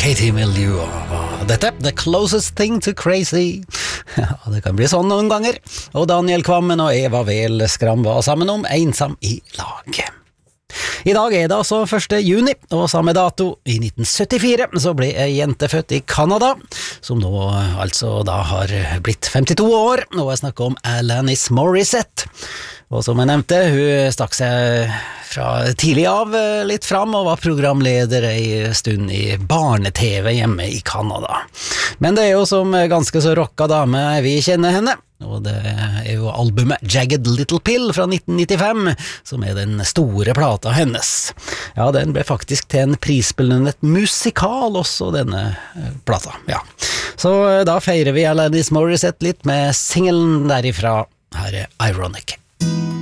Katie Melua var dette, The Closest Thing to Crazy. Ja, det kan bli sånn noen ganger. Og Daniel Kvammen og Eva Vel Skram var sammen om Ensam i lag. I dag er det altså 1. juni, og samme dato i 1974 så ble ei jente født i Kanada, som nå altså da har blitt 52 år, og jeg snakker om Alanis Morissette. Og som jeg nevnte, hun stakk seg fra tidlig av litt fram og var programleder en stund i barne-TV hjemme i Kanada. Men det er jo som ganske så rocka dame vi kjenner henne, og det er jo albumet Jagged Little Pill fra 1995 som er den store plata hennes. Ja, den ble faktisk til en prisbelønnet musikal også, denne plata. Ja. Så da feirer vi Alanis Morissette litt med singelen derifra. Her er Ironic.